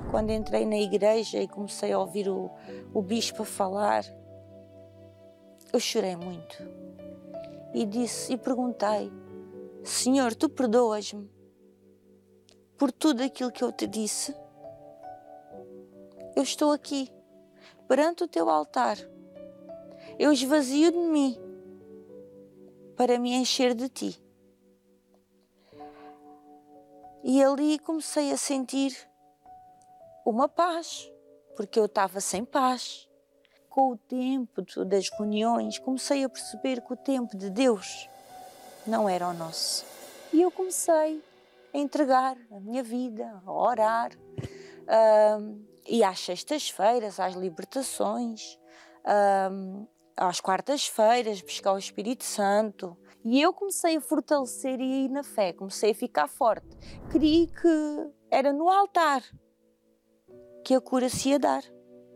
Quando entrei na igreja e comecei a ouvir o bispo a falar, eu chorei muito e perguntei: Senhor, tu perdoas-me por tudo aquilo que eu te disse? Eu estou aqui, perante o teu altar. Eu esvazio de mim para me encher de ti. E ali comecei a sentir uma paz, porque eu estava sem paz. Com o tempo das reuniões, comecei a perceber que o tempo de Deus não era o nosso. E eu comecei a entregar a minha vida, a orar, e às sextas-feiras, às libertações, às quartas-feiras, buscar o Espírito Santo. E eu comecei a fortalecer e a ir na fé, comecei a ficar forte. Creio que era no altar que a cura se ia dar.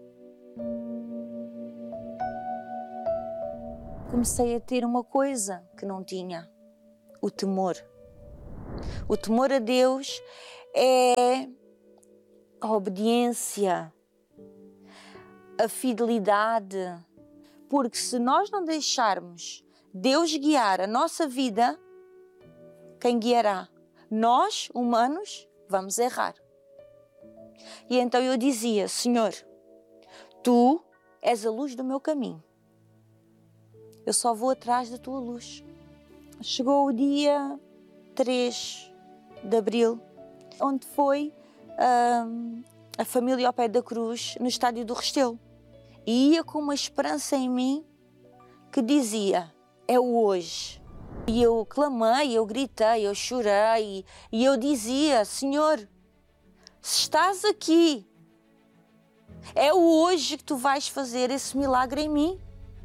Comecei a ter uma coisa que não tinha: o temor. O temor a Deus é a obediência, a fidelidade. Porque se nós não deixarmos Deus guiar a nossa vida, quem guiará? Nós, humanos, vamos errar. E então eu dizia: Senhor, Tu és a luz do meu caminho. Eu só vou atrás da Tua luz. Chegou o dia 3 de abril, onde foi a família ao pé da cruz, no estádio do Restelo. E ia com uma esperança em mim que dizia: é o hoje. E eu clamei, eu gritei, eu chorei e eu dizia: Senhor, se estás aqui, é o hoje que Tu vais fazer esse milagre em mim.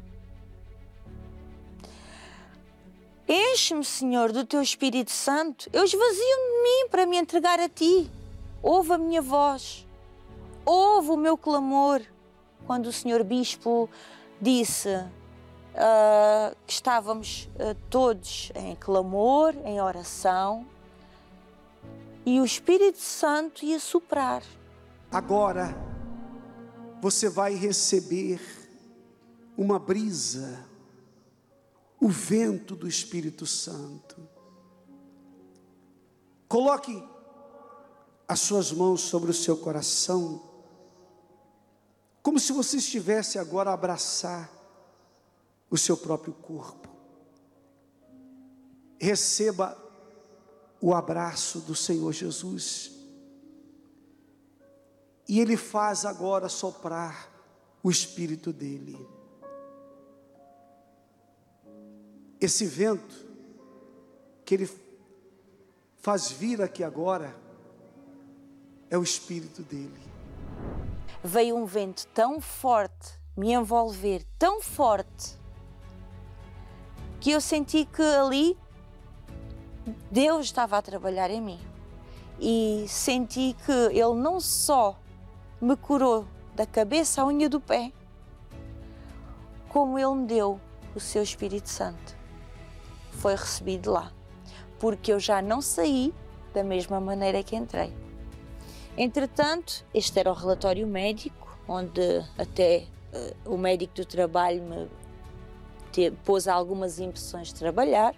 Enche-me, Senhor, do Teu Espírito Santo. Eu esvazio de mim para me entregar a Ti. Ouve a minha voz. Ouve o meu clamor. Quando o Senhor Bispo disse que estávamos todos em clamor, em oração, e o Espírito Santo ia soprar. Agora você vai receber uma brisa, o vento do Espírito Santo. Coloque as suas mãos sobre o seu coração, como se você estivesse agora a abraçar o seu próprio corpo. Receba o abraço do Senhor Jesus. E Ele faz agora soprar o Espírito dEle. Esse vento que Ele faz vir aqui agora é o Espírito dEle. Veio um vento tão forte, me envolver tão forte, que eu senti que ali Deus estava a trabalhar em mim. E senti que Ele não só me curou da cabeça à unha do pé, como Ele me deu o seu Espírito Santo. Foi recebido lá, porque eu já não saí da mesma maneira que entrei. Entretanto, este era o relatório médico, onde até o médico do trabalho me pôs algumas impressões de trabalhar.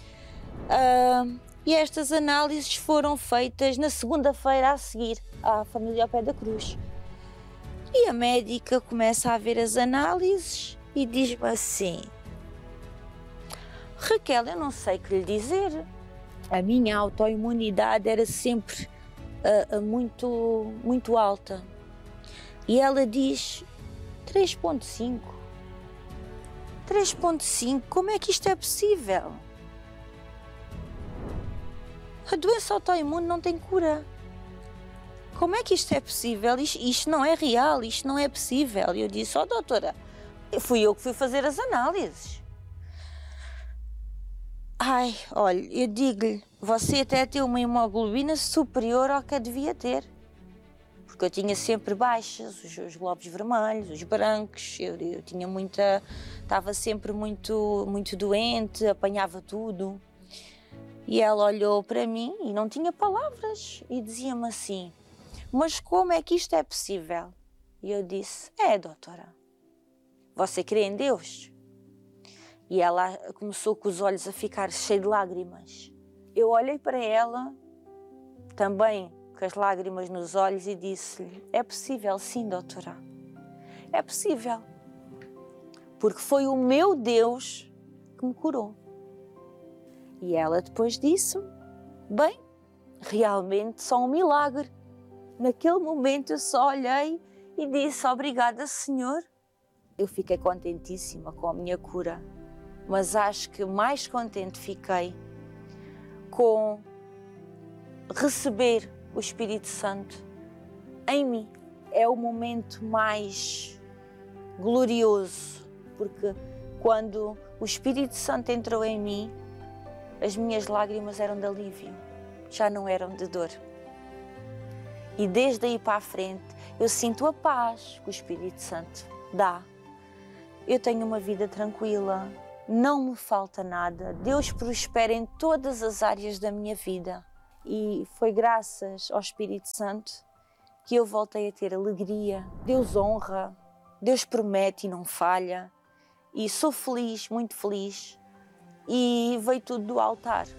E estas análises foram feitas na segunda-feira a seguir à família ao pé da cruz. E a médica começa a ver as análises e diz-me assim: Raquel, eu não sei o que lhe dizer. A minha autoimunidade era sempre muito alta. E ela diz 3,5. 3,5, como é que isto é possível? A doença autoimune não tem cura. Como é que isto é possível? Isto não é real, isto não é possível. E eu disse: doutora, fui eu que fui fazer as análises. Ai, olha, eu digo-lhe, você até tem uma hemoglobina superior ao que a devia ter. Porque eu tinha sempre baixas, os glóbulos vermelhos, os brancos, eu tinha estava sempre muito doente, apanhava tudo. E ela olhou para mim e não tinha palavras e dizia-me assim: mas como é que isto é possível? E eu disse, doutora, você crê em Deus? E ela começou com os olhos a ficar cheios de lágrimas. Eu olhei para ela, também com as lágrimas nos olhos, e disse-lhe, é possível sim, doutora, é possível, porque foi o meu Deus que me curou. E ela depois disse, bem, realmente só um milagre. Naquele momento eu só olhei e disse, obrigada, Senhor. Eu fiquei contentíssima com a minha cura, mas acho que mais contente fiquei com receber o Espírito Santo em mim. É o momento mais glorioso, porque quando o Espírito Santo entrou em mim, as minhas lágrimas eram de alívio, já não eram de dor. E desde aí para a frente, eu sinto a paz que o Espírito Santo dá. Eu tenho uma vida tranquila, não me falta nada. Deus prospera em todas as áreas da minha vida. E foi graças ao Espírito Santo que eu voltei a ter alegria. Deus honra, Deus promete e não falha. E sou feliz, muito feliz. E veio tudo do altar.